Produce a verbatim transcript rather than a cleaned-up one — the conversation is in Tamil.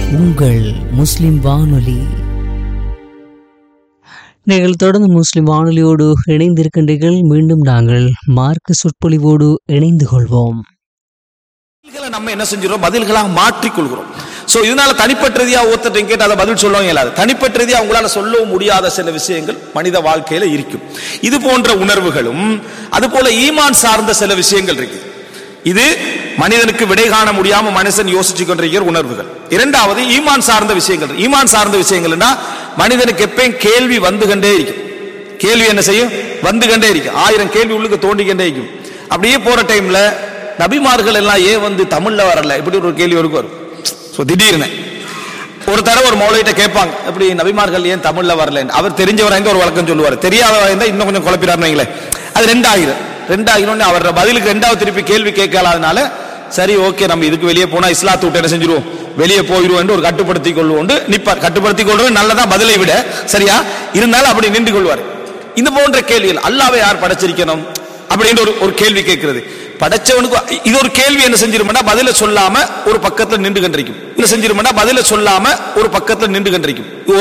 உங்கள் முஸ்லிம் வானொலி. நீங்கள் தொடர்ந்து முஸ்லிம் வானொலியோடு இணைந்திருக்கின்றீர்கள். மீண்டும் நாங்கள் மார்க்க சொற்பொழிவோடு இணைந்து கொள்வோம். நம்ம என்ன செஞ்சிரோம், பதில்களாக மாற்றிக்கொள்கிறோம். சோ இதனால தனிப்பட்ட ரீதியா ஒருத்தர் கேட்டு அதை பதில் சொல்லவும் இயலாது. தனிப்பட்ட ரீதியா அவங்களால சொல்லவும் முடியாத சில விஷயங்கள் மனித வாழ்க்கையில இருக்கும். இது போன்ற உணர்வுகளும் அது போல ஈமான் சார்ந்த சில விஷயங்கள் இருக்கு. இது மனிதனுக்கு விடை காண முடியாம மனுஷன் யோசிச்சு கொண்டிருக்கிற உணர்வுகள். இரண்டாவது ஈமான் சார்ந்த விஷயங்கள். ஈமான் சார்ந்த விஷயங்கள்னா மனிதனுக்கு எப்பயும் கேள்வி வந்து கொண்டே இருக்கும். கேள்வி என்ன செய்யும், வந்து கொண்டே இருக்கும். ஆயிரம் கேள்வி உள்ளுக்கு தோண்டிக்கொண்டே இருக்கும். அப்படியே போற டைம்ல நபிமார்கள் எல்லாம் ஏன் வந்து தமிழ்ல வரல, இப்படி ஒரு கேள்வி வரும். திடீர்னு ஒரு தடவை ஒரு மௌலையிட்ட கேட்பாங்க, எப்படி நபிமார்கள் ஏன் தமிழ்ல வரல. அவர் தெரிஞ்சவராக ஒரு வழக்கம் சொல்லுவார், தெரியாதவராக இருந்தா இன்னும் கொஞ்சம் குழப்பிடாருன்னு. அது ரெண்டாயிரம் ரெண்டாயிரம் அவர் பதிலுக்கு ரெண்டாவது திருப்பி கேள்வி கேட்கலாதனால சரி ஓகே நம்ம இதுக்கு வெளியே போனா இஸ்லாத்து விட்டு என்ன செஞ்சிருவோம், வெளியே போயிடுவோம் என்று ஒரு கட்டுப்படுத்திக் கொள்வோம் நிப்பார். கட்டுப்படுத்திக் கொள்வது நல்லதான் பதிலை விட, சரியா இருந்தாலும் அப்படி நின்று கொள்வார். இந்த போன்ற கேள்விகள் அல்லாஹ்வை யார் படைச்சிருக்கணும் அப்படின்ற ஒரு ஒரு கேள்வி கேட்கிறது. படைச்சவனுக்கு இது ஒரு கேள்வி என்ன செஞ்சிருமெண்டா பதில சொல்லாம ஒரு பக்கத்துல நின்று கண்டிருக்கும். என்ன செஞ்சிருமெண்டா பதில சொல்லாம ஒரு பக்கத்துல நின்று கண்டிருக்கும்.